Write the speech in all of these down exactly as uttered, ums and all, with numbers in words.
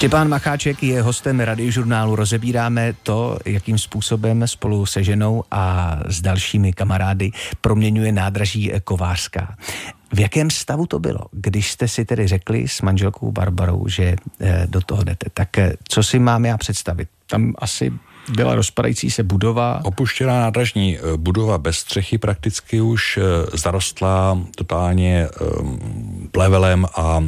Štěpán Macháček je hostem Radiožurnálu. Rozebíráme to, jakým způsobem spolu se ženou a s dalšími kamarády proměňuje nádraží Kovářská. V jakém stavu to bylo, když jste si tedy řekli s manželkou Barbarou, že do toho jdete? Tak co si mám já představit? Tam asi byla rozpadající se budova. Opuštěná nádražní budova bez střechy, prakticky už zarostlá totálně plevelem a, a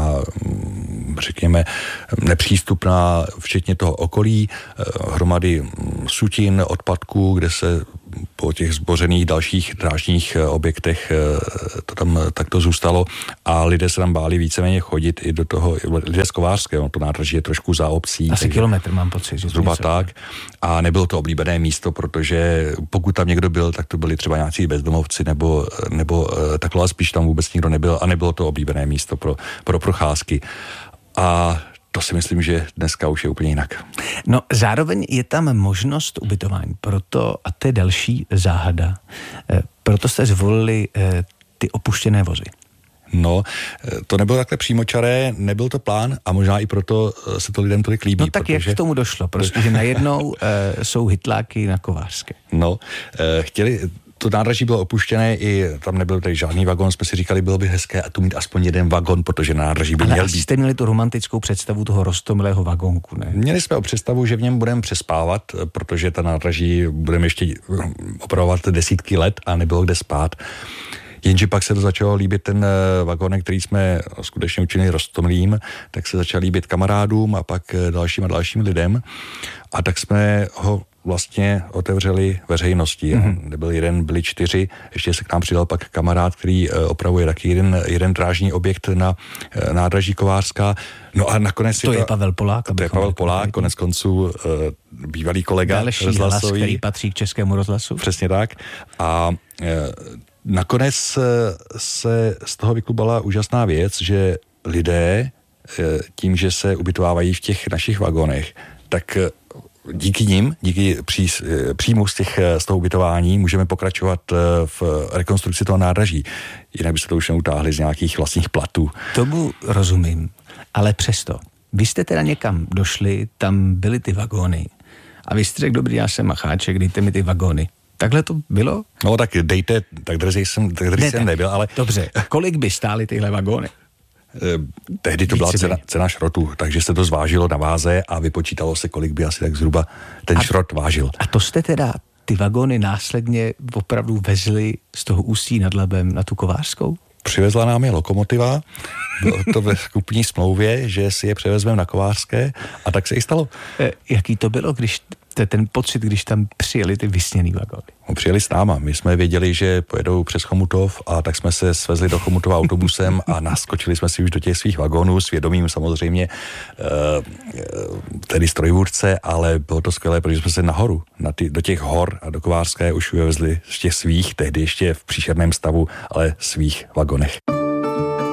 řekněme nepřístupná, včetně toho okolí, hromady sutin, odpadků, kde se po těch zbořených dalších drážních objektech to tam takto zůstalo a lidé se tam báli víceméně chodit i do toho, lidé z Kovářského, to nádraží je trošku za obcí. Asi kilometr mám pocit. Že zhruba tak. A nebylo to oblíbené místo, protože pokud tam někdo byl, tak to byli třeba nějací bezdomovci nebo, nebo takhle, ale spíš tam vůbec nikdo nebyl a nebylo to oblíbené místo pro, pro procházky. A to si myslím, že dneska už je úplně jinak. No zároveň je tam možnost ubytování, proto, a to je další záhada, proto jste zvolili ty opuštěné vozy. No, to nebylo takhle přímočaré, nebyl to plán a možná i proto se to lidem tolik líbí. No tak protože... jak k tomu došlo? Prostě, že najednou uh, jsou hytláky na Kovářské. No, uh, chtěli... To nádraží bylo opuštěné, i tam nebyl tady žádný vagon, jsme si říkali, bylo by hezké a tu mít aspoň jeden vagon, protože na nádraží by ale měl být. být. Jste měli tu romantickou představu toho roztomilého vagónku, ne? Měli jsme o představu, že v něm budeme přespávat, protože ta nádraží budeme ještě opravovat desítky let a nebylo kde spát. Jenže pak se to začalo líbit ten vagónek, který jsme skutečně učinili roztomilým, tak se začal líbit kamarádům a pak dalším a dalším lidem. A tak jsme ho vlastně otevřeli veřejnosti. Mm-hmm. Nebyl jeden, byli čtyři. Ještě se k nám přidal pak kamarád, který opravuje taky jeden, jeden drážní objekt na nádraží Kovářská. No a nakonec... To je to, Pavel Polák. To je Pavel Polák, konec konců bývalý kolega další hlas, který patří k Českému rozhlasu. Přesně tak. A nakonec se z toho vyklubala úžasná věc, že lidé tím, že se ubytovávají v těch našich vagonech, tak díky nim, díky pří, příjmu z, těch, z toho ubytování můžeme pokračovat v rekonstrukci toho nádraží. Jinak by se to už neutáhli z nějakých vlastních platů. Tomu rozumím, ale přesto. Vy jste teda někam došli, tam byly ty vagóny a vy jste řekl, dobrý, já jsem Macháček, dejte mi ty vagóny. Takhle to bylo? No tak dejte, tak drzej jsem, tak drzej ne, jsem nebyl, ale... Dobře, kolik by stály tyhle vagóny? Tehdy to byla cena, cena šrotu, takže se to zvážilo na váze a vypočítalo se, kolik by asi tak zhruba ten a, šrot vážil. A to jste teda ty vagóny následně opravdu vezli z toho Ústí nad Labem na tu Kovářskou? Přivezla nám je lokomotiva, bylo to ve kupní smlouvě, že si je převezmeme na Kovářské a tak se i stalo. E, jaký to bylo, když ten pocit, když tam přijeli ty vysněný vagóny? No, přijeli s náma. My jsme věděli, že pojedou přes Chomutov a tak jsme se svezli do Chomutova autobusem a naskočili jsme si už do těch svých vagónů s vědomím samozřejmě tedy strojvůdce, ale bylo to skvělé, protože jsme se nahoru, na ty, do těch hor a do Kovářské už vyvezli z těch svých, tehdy ještě v příšerném stavu, ale svých vagonech.